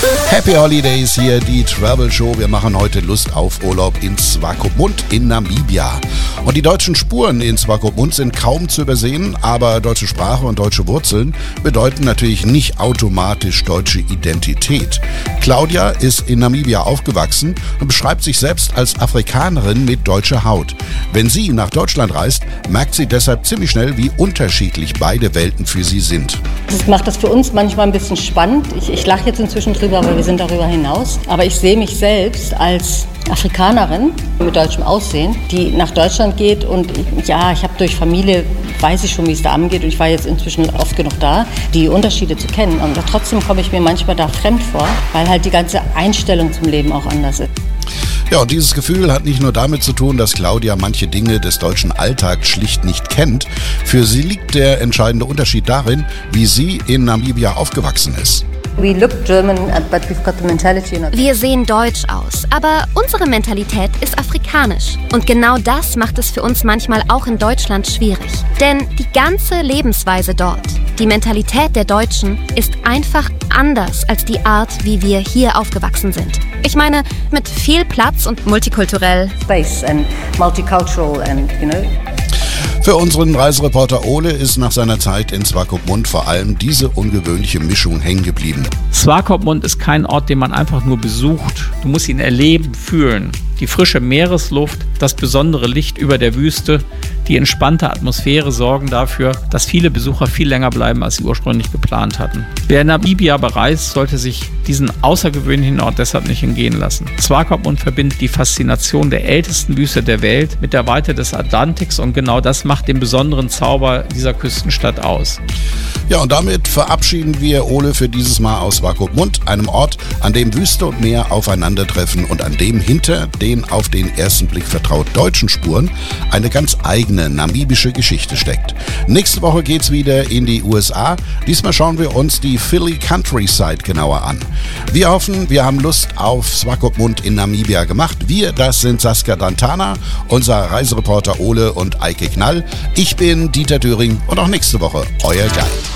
Happy Holidays, hier die Travel Show. Wir machen heute Lust auf Urlaub in Swakopmund in Namibia. Und die deutschen Spuren in Swakopmund sind kaum zu übersehen, aber deutsche Sprache und deutsche Wurzeln bedeuten natürlich nicht automatisch deutsche Identität. Claudia ist in Namibia aufgewachsen und beschreibt sich selbst als Afrikanerin mit deutscher Haut. Wenn sie nach Deutschland reist, merkt sie deshalb ziemlich schnell, wie unterschiedlich beide Welten für sie sind. Das macht das für uns manchmal ein bisschen spannend. Ich lache jetzt inzwischen drüber, weil wir sind darüber hinaus. Aber ich sehe mich selbst als Afrikanerin mit deutschem Aussehen, die nach Deutschland geht. Und ja, ich habe durch Familie, weiß ich schon, wie es da angeht. Und ich war jetzt inzwischen oft genug da, die Unterschiede zu kennen. Und trotzdem komme ich mir manchmal da fremd vor, weil halt die ganze Einstellung zum Leben auch anders ist. Ja, und dieses Gefühl hat nicht nur damit zu tun, dass Claudia manche Dinge des deutschen Alltags schlicht nicht kennt. Für sie liegt der entscheidende Unterschied darin, wie sie in Namibia aufgewachsen ist. Wir sehen deutsch aus, aber unsere Mentalität ist afrikanisch. Und genau das macht es für uns manchmal auch in Deutschland schwierig. Denn die ganze Lebensweise dort, die Mentalität der Deutschen, ist einfach anders als die Art, wie wir hier aufgewachsen sind. Ich meine, mit viel Platz und multikulturell. Space and multicultural and, Für unseren Reisereporter Ole ist nach seiner Zeit in Swakopmund vor allem diese ungewöhnliche Mischung hängen geblieben. Swakopmund ist kein Ort, den man einfach nur besucht. Du musst ihn erleben, fühlen. Die frische Meeresluft, das besondere Licht über der Wüste, die entspannte Atmosphäre sorgen dafür, dass viele Besucher viel länger bleiben, als sie ursprünglich geplant hatten. Wer Namibia bereist, sollte sich diesen außergewöhnlichen Ort deshalb nicht entgehen lassen. Swakopmund verbindet die Faszination der ältesten Wüste der Welt mit der Weite des Atlantiks und genau das macht den besonderen Zauber dieser Küstenstadt aus. Ja, und damit verabschieden wir Ole für dieses Mal aus Swakopmund, einem Ort, an dem Wüste und Meer aufeinandertreffen und an dem hinter den auf den ersten Blick vertraut deutschen Spuren eine ganz eigene namibische Geschichte steckt. Nächste Woche geht's wieder in die USA. Diesmal schauen wir uns die Philly Countryside genauer an. Wir hoffen, wir haben Lust auf Swakopmund in Namibia gemacht. Wir, das sind Saskia Dantana, unser Reisereporter Ole und Eike Knall. Ich bin Dieter Döring und auch nächste Woche euer Guide.